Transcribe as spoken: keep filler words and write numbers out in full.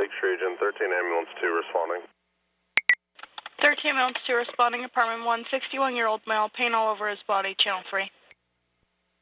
Phoenix region, thirteen ambulance two responding. thirteen ambulance two responding, apartment one, sixty-one-year-old male, pain all over his body, channel three.